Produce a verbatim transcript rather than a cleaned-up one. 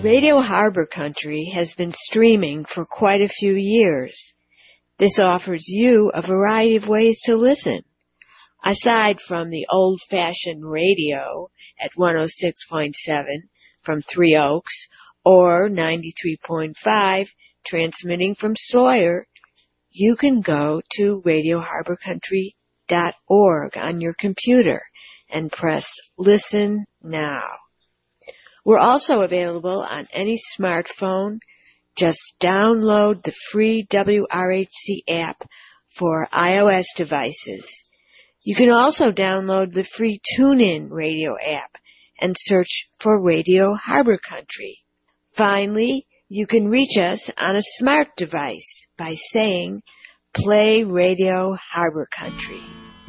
Radio Harbor Country has been streaming for quite a few years. This offers you a variety of ways to listen. Aside from the old-fashioned radio at one oh six point seven from Three Oaks or ninety-three point five transmitting from Sawyer, you can go to radio harbor country dot org on your computer and press Listen Now. We're also available on any smartphone. Just download the free W R H C app for iOS devices. You can also download the free TuneIn radio app and search for Radio Harbor Country. Finally, you can reach us on a smart device by saying, "Play Radio Harbor Country."